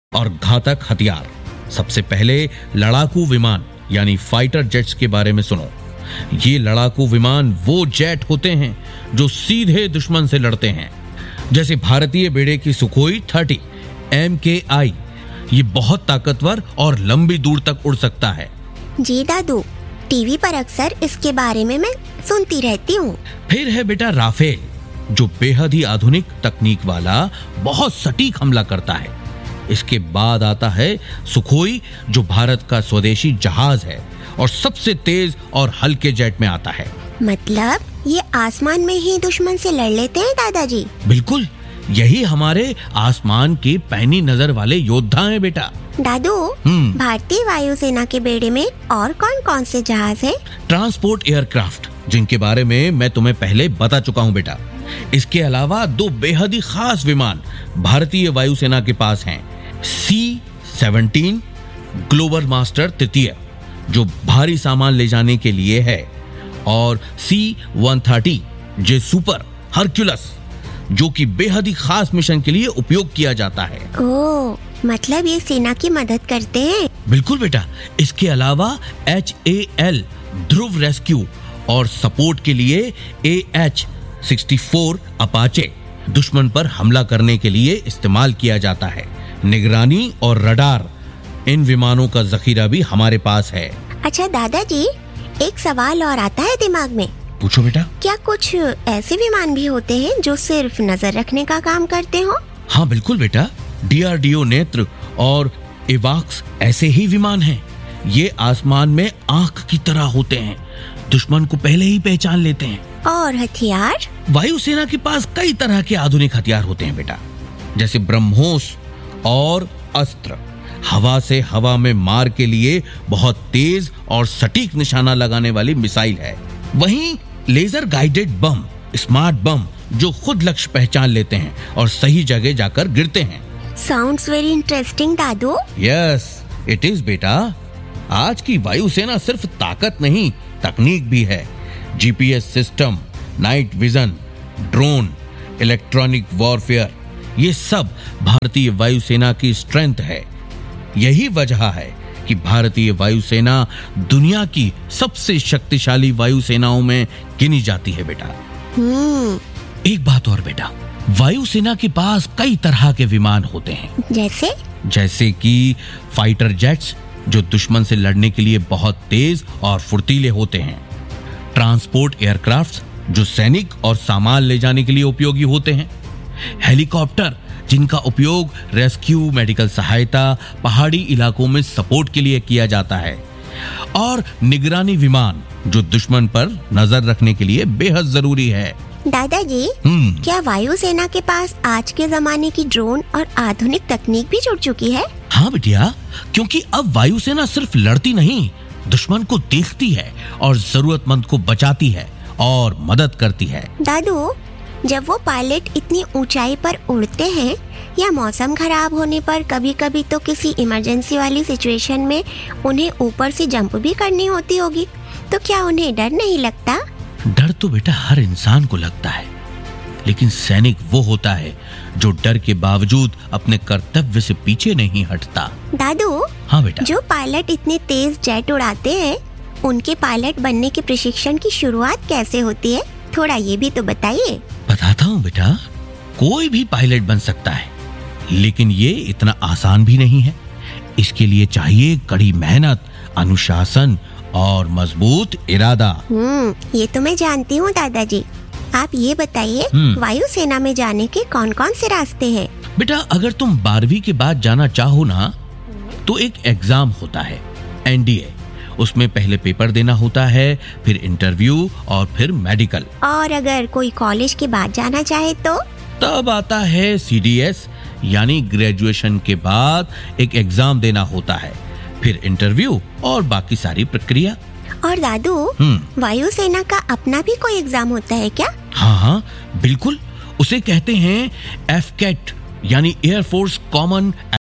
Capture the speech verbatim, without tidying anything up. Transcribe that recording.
और घातक हथियार। सबसे पहले लड़ाकू विमान यानी फाइटर जेट्स के बारे में सुनो। ये लड़ाकू विमान वो जेट होते हैं जो सीधे दुश्मन से लड़ते हैं, जैसे भारतीय बेड़े की सुखोई थर्टी एम के आई। ये बहुत ताकतवर और लंबी दूर तक उड़ सकता है। जी दादू, टीवी पर अक्सर इसके बारे में मैं सुनती रहती हूँ। फिर है बेटा राफेल, जो बेहद ही आधुनिक तकनीक वाला बहुत सटीक हमला करता है। इसके बाद आता है सुखोई, जो भारत का स्वदेशी जहाज है और सबसे तेज और हल्के जेट में आता है। मतलब ये आसमान में ही दुश्मन से लड़ लेते हैं दादाजी? बिल्कुल, यही हमारे आसमान के पैनी नजर वाले योद्धा हैं बेटा। दादू, भारतीय वायुसेना के बेड़े में और कौन कौन से जहाज हैं? ट्रांसपोर्ट एयरक्राफ्ट, जिनके बारे में मैं तुम्हें पहले बता चुका हूँ बेटा। इसके अलावा दो बेहद ही खास विमान भारतीय वायुसेना के पास हैं। सी सेवनटीन ग्लोबल मास्टर तृतीय, जो भारी सामान ले जाने के लिए है, और सी वन थर्टी जे सुपर हरक्यूलस, जो कि बेहद ही खास मिशन के लिए उपयोग किया जाता है। ओह, मतलब ये सेना की मदद करते हैं? बिल्कुल बेटा। इसके अलावा H A L Dhruv rescue और सपोर्ट के लिए A H sixty four Apache दुश्मन पर हमला करने के लिए इस्तेमाल किया जाता है। निगरानी और रडार इन विमानों का जखीरा भी हमारे पास है। अच्छा दादाजी, एक सवाल और आता है दिमाग में। पूछो बेटा। क्या कुछ ऐसे विमान भी होते हैं जो सिर्फ नजर रखने का काम करते हो? हाँ बिल्कुल बेटा, डी आर डी ओ नेत्र और एवाक्स ऐसे ही विमान हैं। ये आसमान में आंख की तरह होते हैं, दुश्मन को पहले ही पहचान लेते हैं। और हथियार? वायुसेना के पास कई तरह के आधुनिक हथियार होते हैं बेटा, जैसे ब्रह्मोस और अस्त्र। हवा से हवा में मार के लिए बहुत तेज और सटीक निशाना लगाने वाली मिसाइल है। वहीं लेजर गाइडेड बम, स्मार्ट बम, जो खुद लक्ष्य पहचान लेते हैं और सही जगह जाकर गिरते हैं। Sounds very interesting Dadu. Yes it is बेटा। आज की वायुसेना सिर्फ ताकत नहीं, तकनीक भी है। G P S system, night vision, drone, electronic warfare, ये सब भारतीय वायुसेना की स्ट्रेंथ है। यही वजह है कि भारतीय वायुसेना दुनिया की सबसे शक्तिशाली वायुसेनाओं में गिनी जाती है बेटा। हम्म। एक बात और बेटा, वायुसेना के पास कई तरह के विमान होते हैं। जैसे? जैसे कि फाइटर जेट्स, जो दुश्मन से लड़ने के लिए बहुत तेज और फुर्तीले होते हैं। ट्रांसपोर्ट एयरक्राफ्ट, जो सैनिक और सामान ले जाने के लिए उपयोगी होते हैं। हेलीकॉप्टर, जिनका उपयोग रेस्क्यू, मेडिकल सहायता, पहाड़ी इलाकों में सपोर्ट के लिए किया जाता है। और निगरानी विमान, जो दुश्मन पर नजर रखने के लिए बेहद जरूरी है। दादाजी, क्या वायुसेना के पास आज के जमाने की ड्रोन और आधुनिक तकनीक भी जुड़ चुकी है? हाँ बिटिया, क्योंकि अब वायुसेना सिर्फ लड़ती नहीं, दुश्मन को देखती है और जरूरतमंद को बचाती है और मदद करती है। दादू, जब वो पायलट इतनी ऊंचाई पर उड़ते हैं या मौसम खराब होने पर कभी कभी तो किसी इमरजेंसी वाली सिचुएशन में उन्हें ऊपर से जंप भी करनी होती होगी, तो क्या उन्हें डर नहीं लगता? डर तो बेटा हर इंसान को लगता है, लेकिन सैनिक वो होता है जो डर के बावजूद अपने कर्तव्य से पीछे नहीं हटता। दादू। हाँ बेटा। जो पायलट इतने तेज जेट उड़ाते हैं, उनके पायलट बनने के प्रशिक्षण की शुरुआत कैसे होती है? थोड़ा ये भी तो बताइए। बताता हूँ बेटा। कोई भी पायलट बन सकता है, लेकिन ये इतना आसान भी नहीं है। इसके लिए चाहिए कड़ी मेहनत, अनुशासन और मजबूत इरादा। हम्म, ये तो मैं जानती हूँ दादाजी। आप ये बताइए, वायुसेना में जाने के कौन कौन से रास्ते हैं? बेटा, अगर तुम बारहवीं के बाद जाना चाहो ना, तो एक एग्जाम होता है एन डी ए। उसमें पहले पेपर देना होता है, फिर इंटरव्यू और फिर मेडिकल। और अगर कोई कॉलेज के बाद जाना चाहे तो? तब आता है सी डी एस, यानी ग्रेजुएशन के बाद एक एग्जाम देना होता है, फिर इंटरव्यू और बाकी सारी प्रक्रिया। और दादू, वायुसेना का अपना भी कोई एग्जाम होता है क्या? हाँ हाँ बिल्कुल, उसे कहते हैं एफ कैट, यानी एयर फोर्स कॉमन